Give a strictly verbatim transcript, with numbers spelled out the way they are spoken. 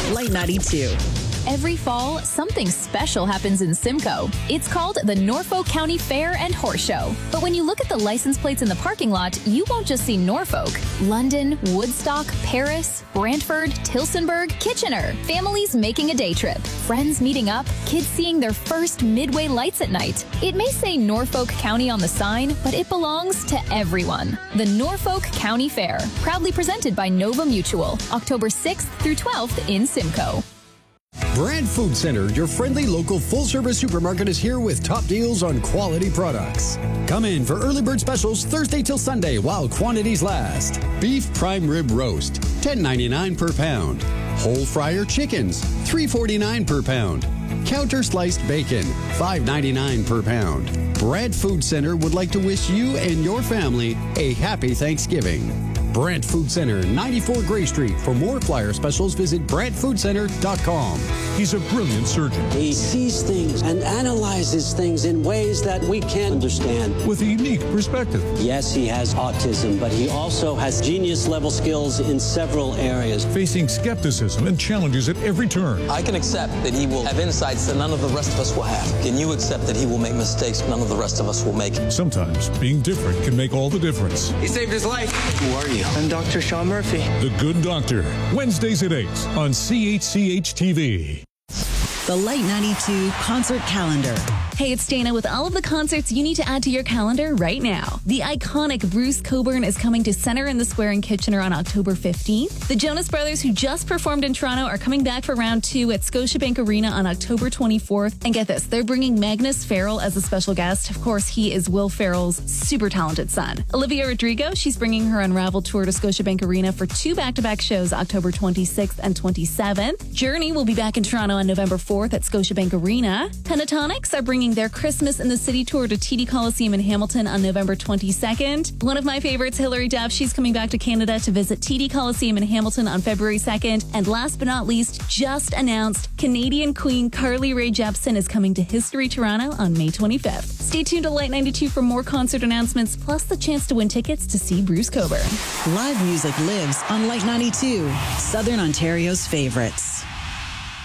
Light ninety-two. Every fall, something special happens in Simcoe. It's called the Norfolk County Fair and Horse Show. But when you look at the license plates in the parking lot, you won't just see Norfolk. London, Woodstock, Paris, Brantford, Tilsonburg, Kitchener. Families making a day trip. Friends meeting up. Kids seeing their first Midway lights at night. It may say Norfolk County on the sign, but it belongs to everyone. The Norfolk County Fair. Proudly presented by Nova Mutual. October sixth through twelfth in Simcoe. Brand Food Center, your friendly local full-service supermarket, is here with top deals on quality products. Come in for early bird specials Thursday till Sunday while quantities last. Beef prime rib roast, ten ninety-nine per pound. Whole fryer chickens, three forty-nine per pound. Counter sliced bacon, five ninety-nine per pound. Brand Food Center would like to wish you and your family a happy Thanksgiving. Brant Food Center, ninety-four Gray Street. For more flyer specials, visit brant food center dot com. He's a brilliant surgeon. He sees things and analyzes things in ways that we can't understand. With a unique perspective. Yes, he has autism, but he also has genius-level skills in several areas. Facing skepticism and challenges at every turn. I can accept that he will have insights that none of the rest of us will have. Can you accept that he will make mistakes none of the rest of us will make? Sometimes being different can make all the difference. He saved his life. Who are you? I'm Doctor Sean Murphy. The Good Doctor. Wednesdays at eight on C H C H T V. The Light ninety-two concert calendar. Hey, it's Dana with all of the concerts you need to add to your calendar right now. The iconic Bruce Cockburn is coming to Center in the Square in Kitchener on October fifteenth. The Jonas Brothers, who just performed in Toronto, are coming back for round two at Scotiabank Arena on October twenty-fourth. And get this, they're bringing Magnus Farrell as a special guest. Of course, he is Will Ferrell's super talented son. Olivia Rodrigo, she's bringing her Unravel tour to Scotiabank Arena for two back-to-back shows, October twenty-sixth and twenty-seventh. Journey will be back in Toronto on November fourth at Scotiabank Arena. Pentatonics are bringing their Christmas in the City tour to T D Coliseum in Hamilton on November twenty-second. One of my favorites, Hilary Duff, she's coming back to Canada to visit T D Coliseum in Hamilton on February second. And last but not least, just announced, Canadian Queen Carly Rae Jepsen is coming to History Toronto on May twenty-fifth. Stay tuned to Light ninety-two for more concert announcements, plus the chance to win tickets to see Bruce Cockburn. Live music lives on Light ninety-two, Southern Ontario's favorites.